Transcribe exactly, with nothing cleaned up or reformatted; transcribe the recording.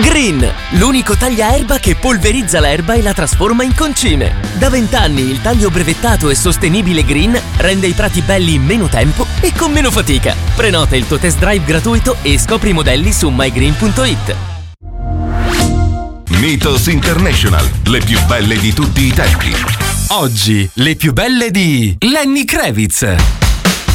Green, l'unico tagliaerba che polverizza l'erba e la trasforma in concime. Da vent'anni il taglio brevettato e sostenibile Green rende i prati belli in meno tempo e con meno fatica. Prenota il tuo test drive gratuito e scopri i modelli su my green punto it. Mythos International, le più belle di tutti i tempi. Oggi le più belle di Lenny Kravitz.